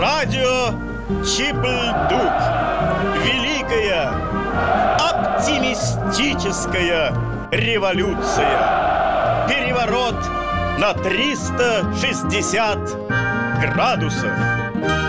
Радио Чиблдук. Великая оптимистическая революция. Переворот на 360 градусов.